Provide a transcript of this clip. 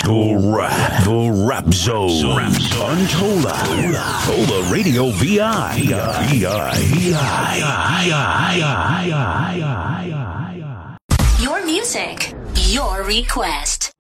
The Rap Zone. On Tola Radio VI. Your music, your request.